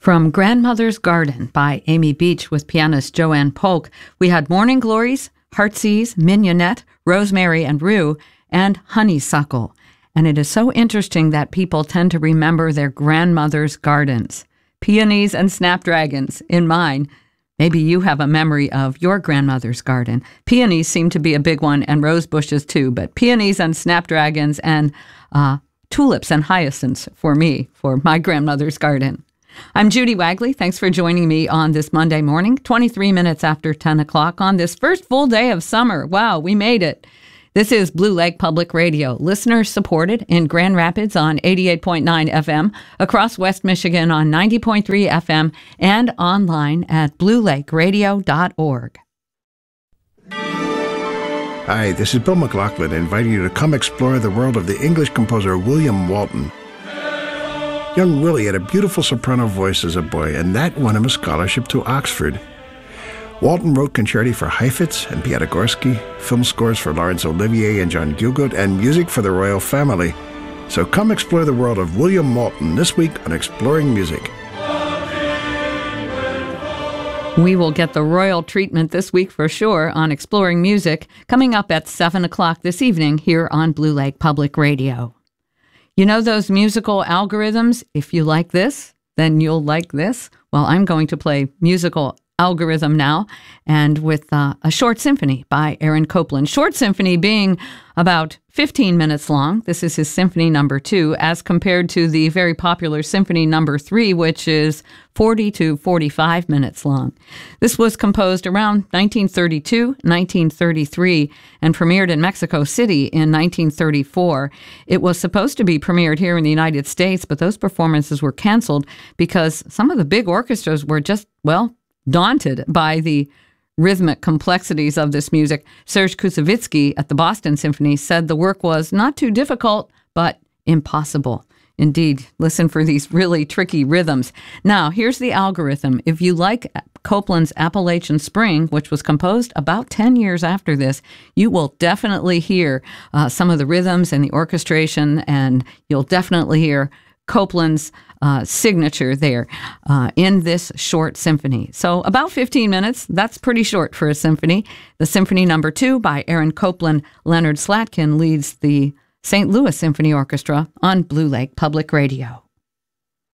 From Grandmother's Garden by Amy Beach with pianist Joanne Polk, we had Morning Glories, Heartsease, Mignonette, Rosemary and Rue, and Honeysuckle. And it is so interesting that people tend to remember their grandmother's gardens. Peonies and snapdragons in mine. Maybe you have a memory of your grandmother's garden. Peonies seem to be a big one, and rose bushes too, but peonies and snapdragons and tulips and hyacinths for me, for my grandmother's garden. I'm Judy Wagley. Thanks for joining me on this Monday morning, 23 minutes after 10 o'clock on this first full day of summer. Wow, we made it. This is Blue Lake Public Radio, listener supported in Grand Rapids on 88.9 FM, across West Michigan on 90.3 FM, and online at bluelakeradio.org. Hi, this is Bill McLaughlin inviting you to come explore the world of the English composer William Walton. Young Willie had a beautiful soprano voice as a boy, and that won him a scholarship to Oxford. Walton wrote concerti for Heifetz and Piatigorsky, film scores for Laurence Olivier and John Gielgud, and music for the royal family. So come explore the world of William Walton this week on Exploring Music. We will get the royal treatment this week for sure on Exploring Music, coming up at 7 o'clock this evening here on Blue Lake Public Radio. You know those musical algorithms? If you like this, then you'll like this. Well, I'm going to play musical algorithm now, and with a short symphony by Aaron Copland. Short symphony being about 15 minutes long. This is his symphony number 2, as compared to the very popular symphony number 3, which is 40 to 45 minutes long. This was composed around 1932, 1933, and premiered in Mexico City in 1934. It was supposed to be premiered here in the United States, but those performances were canceled because some of the big orchestras were just, daunted by the rhythmic complexities of this music. Serge Koussevitzky at the Boston Symphony said the work was not too difficult, but impossible. Indeed, listen for these really tricky rhythms. Now, here's the algorithm. If you like Copland's Appalachian Spring, which was composed about 10 years after this, you will definitely hear some of the rhythms and the orchestration, and you'll definitely hear Copland's signature there in this short symphony. So about 15 minutes, that's pretty short for a symphony. The Symphony Number 2 by Aaron Copland. Leonard Slatkin leads the St. Louis Symphony Orchestra on Blue Lake Public Radio.